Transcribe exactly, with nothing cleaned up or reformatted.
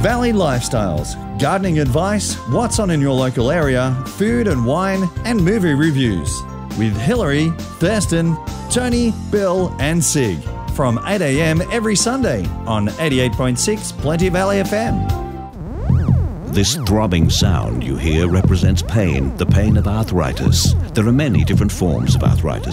Valley Lifestyles, gardening advice, what's on in your local area, food and wine, and movie reviews. With Hillary, Thurston, Tony, Bill, and Sig. From eight a m every Sunday on eighty-eight point six Plenty Valley F M. This throbbing sound you hear represents pain, the pain of arthritis. There are many different forms of arthritis.